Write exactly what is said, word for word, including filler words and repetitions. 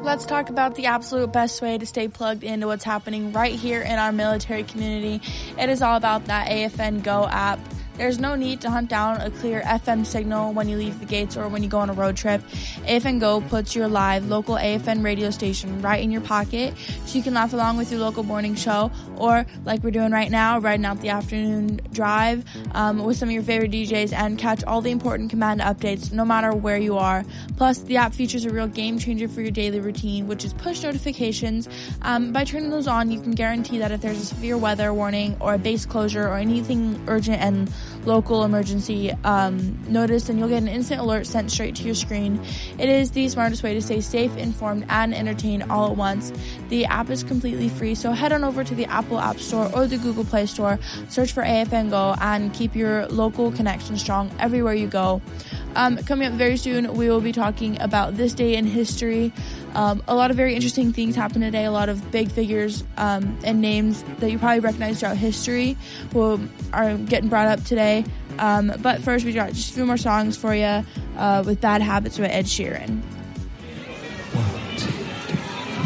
Let's talk about the absolute best way to stay plugged into what's happening right here in our military community. It is all about that A F N Go app. There's no need to hunt down a clear F M signal when you leave the gates or when you go on a road trip. A F N Go puts your live local A F N radio station right in your pocket, so you can laugh along with your local morning show, or like we're doing right now, riding out the afternoon drive um, with some of your favorite D Js, and catch all the important command updates no matter where you are. Plus, the app features a real game changer for your daily routine, which is push notifications. Um, by turning those on, you can guarantee that if there's a severe weather warning or a base closure or anything urgent and local emergency um, notice, and you'll get an instant alert sent straight to your screen. It is the smartest way to stay safe, informed, and entertained all at once. The app is completely free, so head on over to the Apple App Store or the Google Play Store, search for A F N Go, and keep your local connection strong everywhere you go. Um, coming up very soon, we will be talking about this day in history. Um, a lot of very interesting things happen today. A lot of big figures um, and names that you probably recognize throughout history will, are getting brought up today. Um, but first, we got just a few more songs for you uh, with Bad Habits by Ed Sheeran.